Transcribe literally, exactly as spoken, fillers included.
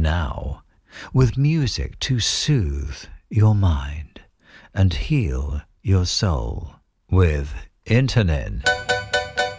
Now, with music to soothe your mind and heal your soul with Internin.